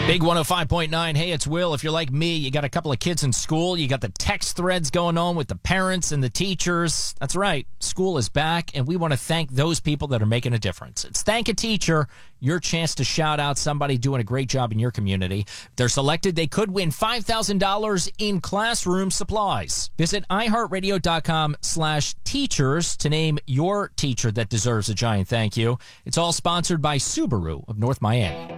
Big 105.9. Hey, it's Will. If you're like me, you got a couple of kids in school. You got the text threads going on with the parents and the teachers. That's right. School is back, and we want to thank those people that are making a difference. It's Thank a Teacher, your chance to shout out somebody doing a great job in your community. If they're selected, they could win $5,000 in classroom supplies. Visit iHeartRadio.com/teachers to name your teacher that deserves a giant thank you. It's all sponsored by Subaru of North Miami.